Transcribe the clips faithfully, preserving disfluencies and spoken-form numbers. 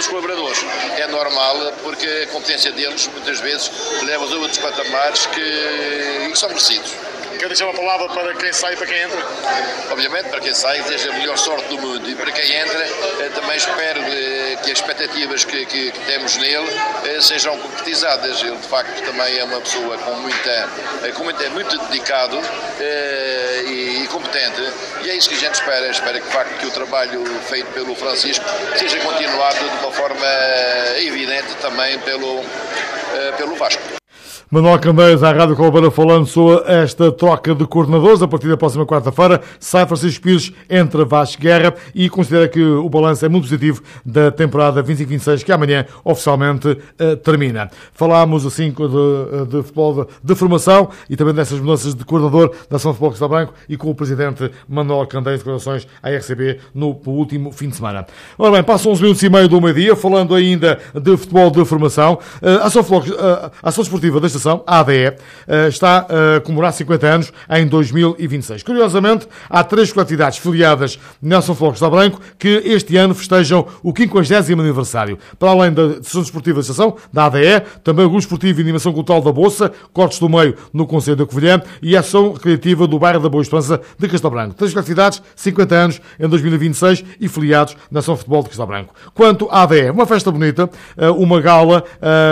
dos colaboradores. É normal, porque a competência deles, muitas vezes, leva-os a outros patamares que, que são merecidos. Quer deixar uma palavra para quem sai e para quem entra? Obviamente, para quem sai, desejo a melhor sorte do mundo, e para quem entra, também espero que as expectativas que, que, que temos nele sejam concretizadas. Ele, de facto, também é uma pessoa com muita, com muita, muito dedicado e, e competente, e é isso que a gente espera. Espera que, de facto, que o trabalho feito pelo Francisco seja continuado de uma forma evidente também pelo, pelo Vasco. Manuel Candeias, à Rádio Colabora, falando sobre esta troca de coordenadores. A partir da próxima quarta-feira sai Francisco Pires, entra Vasco Guerra, e considera que o balanço é muito positivo da temporada vinte e cinco vinte e seis, que amanhã oficialmente uh, termina. Falámos assim de, de futebol de, de formação e também dessas mudanças de coordenador da Ação de Futebol Castelo Branco, e com o presidente Manuel Candeias, declarações à R C B no, no último fim de semana. Ora bem, passam onze minutos e meio do meio-dia, falando ainda de futebol de formação. Uh, a Ação, Futebol, uh, a Ação Desportiva desta a A D E, está a comemorar cinquenta anos em dois mil e vinte e seis. Curiosamente, há três coletividades filiadas na Ação Futebol Castelo Branco que este ano festejam o quinquagésimo aniversário. Para além da Associação Desportiva da Estação, da A D E, também o Grupo Esportivo e Animação Cultural da Bolsa, Cortes do Meio, no Concelho da Covilhã, e a Ação Recreativa do Bairro da Boa Esperança de Castelo Branco. Três coletividades, cinquenta anos em dois mil e vinte e seis, e filiados na Ação Futebol de Castelo Branco. Quanto à A D E, uma festa bonita, uma gala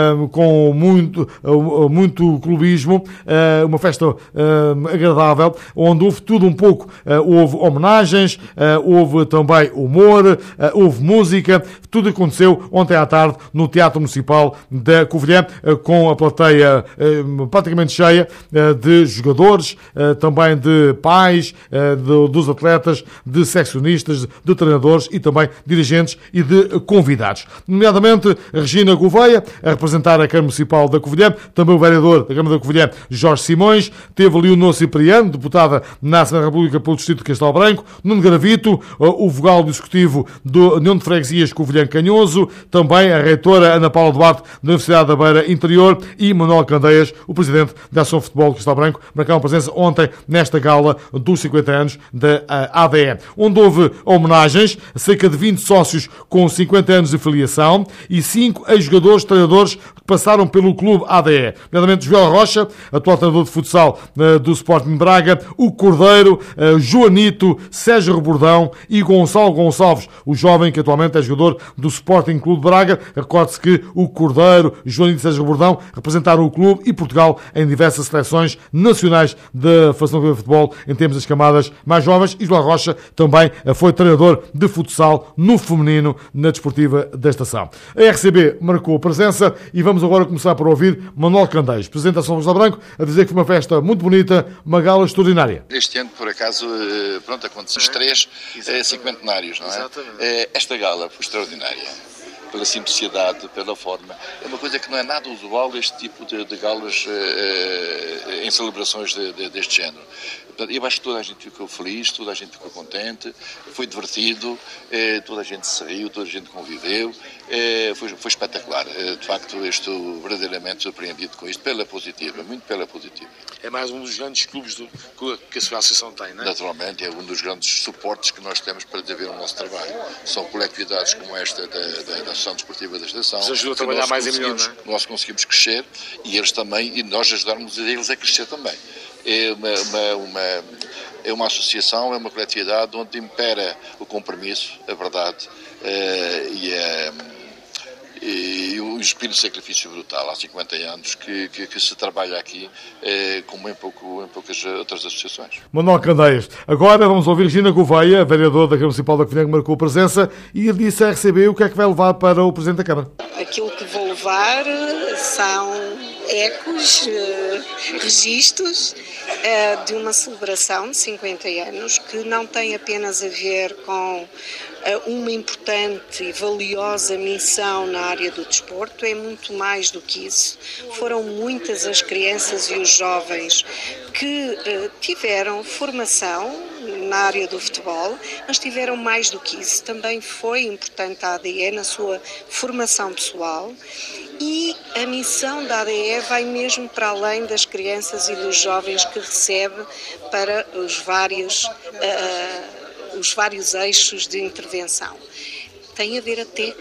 com muito, muito muito clubismo, uma festa agradável, onde houve tudo um pouco. Houve homenagens, houve também humor, houve música. Tudo aconteceu ontem à tarde no Teatro Municipal da Covilhã, com a plateia praticamente cheia de jogadores, também de pais, dos atletas, de seccionistas, de treinadores e também dirigentes e de convidados. Nomeadamente Regina Gouveia, a representar a Câmara Municipal da Covilhã, também o vereador da Câmara da Covilhã, Jorge Simões, teve Leonor Cipriano, deputada na Assembleia da República pelo Distrito de Castelo Branco, Nuno Gravito, o vogal do Executivo da União de Freguesias Covilhã Canhoso, também a reitora Ana Paula Duarte da Universidade da Beira Interior, e Manuel Candeias, o presidente da Ação Futebol de Castelo Branco, marcaram presença ontem nesta gala dos cinquenta anos da A D E, onde houve homenagens, cerca de vinte sócios com cinquenta anos de filiação e cinco ex-jogadores, treinadores que passaram pelo clube A D E, nomeadamente Joel Rocha, atual treinador de futsal uh, do Sporting Braga, o Cordeiro, uh, Joanito, Sérgio Rebordão e Gonçalo Gonçalves, o jovem que atualmente é jogador do Sporting Clube de Braga. Recorde-se que o Cordeiro, Joanito e Sérgio Rebordão representaram o clube e Portugal em diversas seleções nacionais da Federação de Futebol em termos das camadas mais jovens, e Joel Rocha também uh, foi treinador de futsal no feminino na Desportiva da Estação. A R C B marcou a presença e vamos agora começar por ouvir Manuel Candeias, presidente da Ação Castelo Branco, a dizer que foi uma festa muito bonita, uma gala extraordinária. Este ano, por acaso, pronto, aconteceu os três cinquentenários, não é? Exatamente. Esta gala foi extraordinária, pela simplicidade, pela forma. É uma coisa que não é nada usual, este tipo de, de galas eh, em celebrações de, de, deste género. Eu acho que toda a gente ficou feliz, toda a gente ficou contente, foi divertido, eh, toda a gente se riu, toda a gente conviveu, eh, foi, foi espetacular. Eh, de facto, eu estou verdadeiramente surpreendido com isto, pela positiva, muito pela positiva. É mais um dos grandes clubes do, que a sua associação tem, não é? Naturalmente, é um dos grandes suportes que nós temos para desenvolver o nosso trabalho. São coletividades como esta da, da, da Associação Desportiva da Estação. Nos ajuda a trabalhar mais em melhor, não é? Nós conseguimos crescer e eles também, e nós ajudarmos eles a crescer também. É uma, uma, uma, é uma associação, é uma coletividade onde impera o compromisso, a verdade uh, e, a, e o espírito de sacrifício brutal. Há cinquenta anos que, que, que se trabalha aqui uh, como em, pouco, em poucas outras associações. Manuel Candeias. Agora vamos ouvir Regina Gouveia, vereadora da Câmara Municipal da Covilhã, que marcou presença, e disse a R C B o que é que vai levar para o Presidente da Câmara. Aquilo que vou levar são ecos, registros de uma celebração de cinquenta anos que não tem apenas a ver com uma importante e valiosa missão na área do desporto, é muito mais do que isso. Foram muitas as crianças e os jovens que tiveram formação na área do futebol, mas tiveram mais do que isso. Também foi importante a A D E na sua formação pessoal, e a missão da A D E vai mesmo para além das crianças e dos jovens que recebe para os vários, uh, os vários eixos de intervenção. Tem a ver até